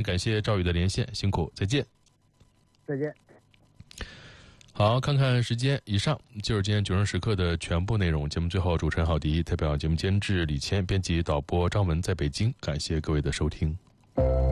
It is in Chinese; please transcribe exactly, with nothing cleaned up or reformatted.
感谢赵宇的连线，辛苦，再见。 再见。 好，看看时间，以上就是今天九声时刻的全部内容。节目最后，主持人郝迪代表节目监制李谦、编辑导播张文在北京，感谢各位的收听。